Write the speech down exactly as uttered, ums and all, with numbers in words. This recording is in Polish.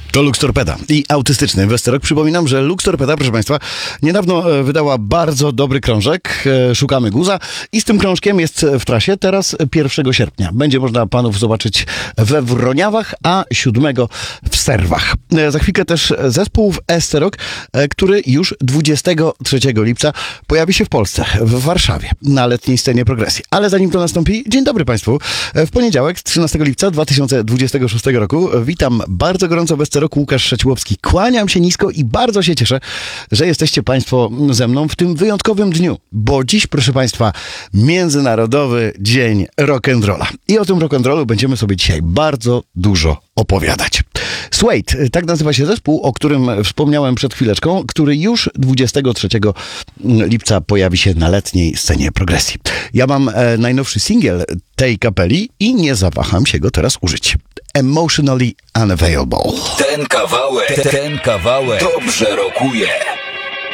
To Lux Torpeda i autystyczny Westerok. Przypominam, że Lux Torpeda, proszę Państwa, niedawno wydała bardzo dobry krążek Szukamy Guza i z tym krążkiem jest w trasie teraz pierwszego sierpnia. Będzie można panów zobaczyć we Wroniawach, a siódmego w Serwach. Za chwilkę też zespół w Esterok, który już dwudziestego trzeciego lipca pojawi się w Polsce, w Warszawie, na letniej scenie progresji. Ale zanim to nastąpi, dzień dobry Państwu. W poniedziałek, trzynastego lipca dwa tysiące dwudziestego szóstego roku, witam bardzo gorąco w Esterok, Łukasz Szaciłowski. Kłaniam się nisko i bardzo się cieszę, że jesteście Państwo ze mną w tym wyjątkowym dniu, bo dziś, proszę Państwa, Międzynarodowy Dzień Rock'n'Rolla. I o tym rock'n'rollu będziemy sobie dzisiaj bardzo dużo opowiadać. Suede, tak nazywa się zespół, o którym wspomniałem przed chwileczką, który już dwudziestego trzeciego lipca pojawi się na letniej scenie progresji. Ja mam e, najnowszy singiel tej kapeli i nie zawaham się go teraz użyć. Emotionally Unavailable. Ten kawałek, ten kawałek dobrze rokuje.